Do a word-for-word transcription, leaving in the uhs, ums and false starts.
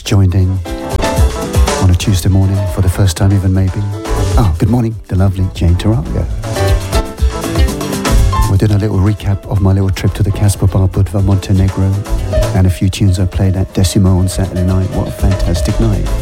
joined in on a Tuesday morning for the first time even maybe. Oh, good morning, the lovely Jane Taraga. We're doing a little recap of my little trip to the Casper Bar Budva, Montenegro, and a few tunes I played at Decimo on Saturday night. What a fantastic night.